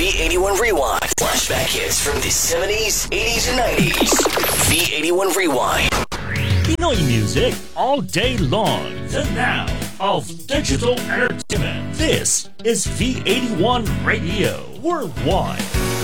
V81 Rewind. Flashback hits from the 70s, 80s, and 90s. V81 Rewind. Pinoy music all day long. The now of digital entertainment. This is V81 Radio Worldwide.